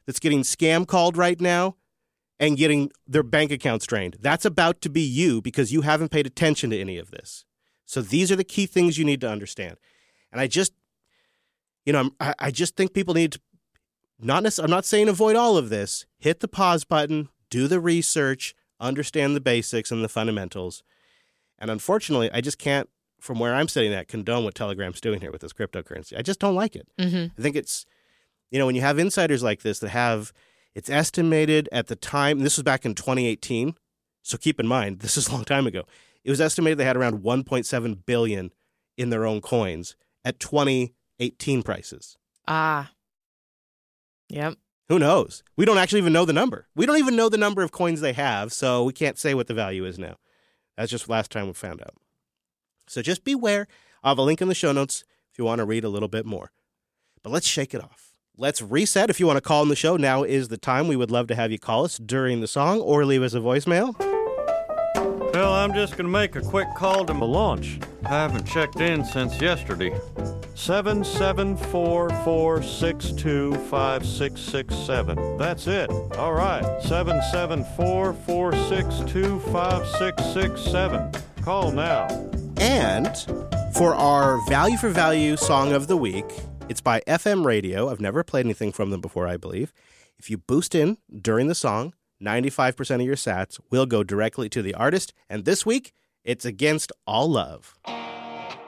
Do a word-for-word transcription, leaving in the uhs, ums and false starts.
that's getting scam called right now and getting their bank accounts drained. That's about to be you because you haven't paid attention to any of this. So these are the key things you need to understand. And I just, you know, I, I just think people need to, not necessarily, I'm not saying avoid all of this. Hit the pause button, do the research, understand the basics and the fundamentals. And unfortunately, I just can't, from where I'm sitting at, condone what Telegram's doing here with this cryptocurrency. I just don't like it. Mm-hmm. I think it's, you know, when you have insiders like this that have, it's estimated at the time, this was back in twenty eighteen, so keep in mind, this is a long time ago. It was estimated they had around one point seven billion dollars in their own coins at twenty eighteen prices. Ah. Yep. Who knows? We don't actually even know the number. We don't even know the number of coins they have, so we can't say what the value is now. That's just last time we found out. So just beware. I'll have a link in the show notes if you want to read a little bit more. But let's shake it off. Let's reset. If you want to call in the show, now is the time. We would love to have you call us during the song or leave us a voicemail. Well, I'm just going to make a quick call to my launch. I haven't checked in since yesterday. seven seven four, four six two, five six six seven. That's it. All right. seven seven four, four six two, five six six seven. Call now. And for our Value for Value Song of the Week, it's by F M Radio. I've never played anything from them before, I believe. If you boost in during the song, ninety-five percent of your sats will go directly to the artist. And this week, it's Against All Love.